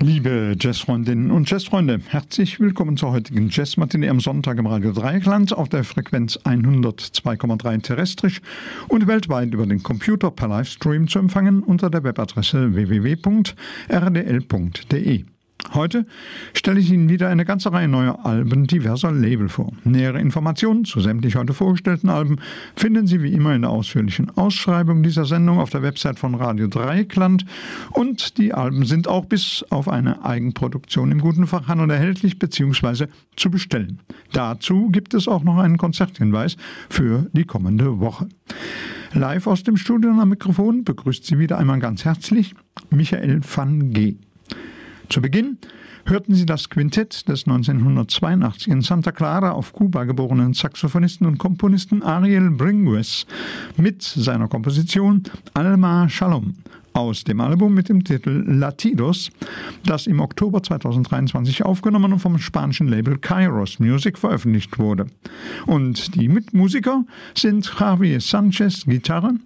Liebe Jazzfreundinnen und Jazzfreunde, herzlich willkommen zur heutigen Jazzmatinee am Sonntag im Radio Dreieckland auf der Frequenz 102,3 terrestrisch und weltweit über den Computer per Livestream zu empfangen unter der Webadresse www.rdl.de. Heute stelle ich Ihnen wieder eine ganze Reihe neuer Alben diverser Label vor. Nähere Informationen zu sämtlich heute vorgestellten Alben finden Sie wie immer in der ausführlichen Ausschreibung dieser Sendung auf der Website von Radio Dreieckland und die Alben sind auch bis auf eine Eigenproduktion im guten Fachhandel erhältlich bzw. zu bestellen. Dazu gibt es auch noch einen Konzerthinweis für die kommende Woche. Live aus dem Studio am Mikrofon begrüßt Sie wieder einmal ganz herzlich Michael van G. Zu Beginn hörten Sie das Quintett des 1982 in Santa Clara auf Kuba geborenen Saxophonisten und Komponisten Ariel Brigues mit seiner Komposition Alma Shalom aus dem Album mit dem Titel Latidos, das im Oktober 2023 aufgenommen und vom spanischen Label Kairos Music veröffentlicht wurde. Und die Mitmusiker sind Javier Sanchez, Gitarre,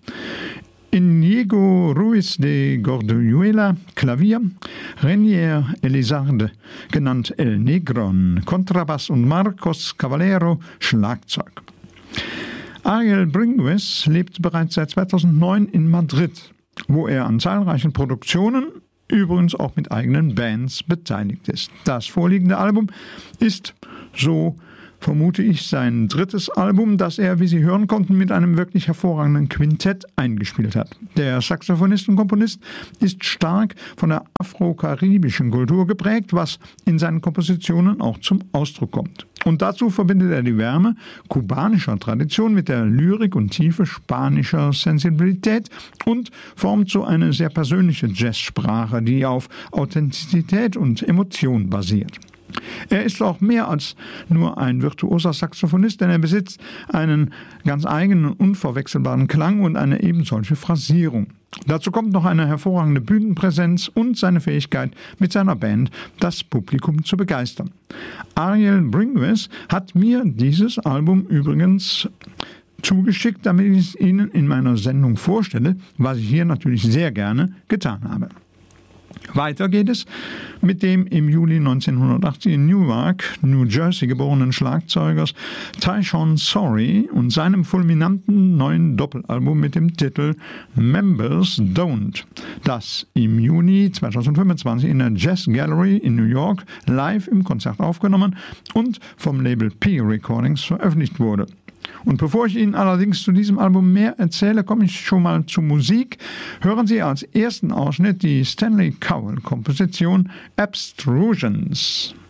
Inigo Ruiz de Gordilluela, Klavier, Renier Elizarde, genannt El Negron, Kontrabass und Marcos Caballero, Schlagzeug. Ariel Brigues lebt bereits seit 2009 in Madrid, wo er an zahlreichen Produktionen, übrigens auch mit eigenen Bands, beteiligt ist. Das vorliegende Album ist, so vermute ich, sein drittes Album, das er, wie Sie hören konnten, mit einem wirklich hervorragenden Quintett eingespielt hat. Der Saxophonist und Komponist ist stark von der afro-karibischen Kultur geprägt, was in seinen Kompositionen auch zum Ausdruck kommt. Und dazu verbindet er die Wärme kubanischer Tradition mit der Lyrik und Tiefe spanischer Sensibilität und formt so eine sehr persönliche Jazzsprache, die auf Authentizität und Emotion basiert. Er ist auch mehr als nur ein virtuoser Saxophonist, denn er besitzt einen ganz eigenen, unverwechselbaren Klang und eine ebensolche Phrasierung. Dazu kommt noch eine hervorragende Bühnenpräsenz und seine Fähigkeit, mit seiner Band das Publikum zu begeistern. Ariel Brigues hat mir dieses Album übrigens zugeschickt, damit ich es Ihnen in meiner Sendung vorstelle, was ich hier natürlich sehr gerne getan habe. Weiter geht es mit dem im Juli 1980 in Newark, New Jersey geborenen Schlagzeugers Tyshawn Sorey und seinem fulminanten neuen Doppelalbum mit dem Titel Members Don't, das im Juni 2025 in der Jazz Gallery in New York live im Konzert aufgenommen und vom Label P Recordings veröffentlicht wurde. Und bevor ich Ihnen allerdings zu diesem Album mehr erzähle, komme ich schon mal zur Musik. Hören Sie als ersten Ausschnitt die Stanley Cowell-Komposition Abstrusions.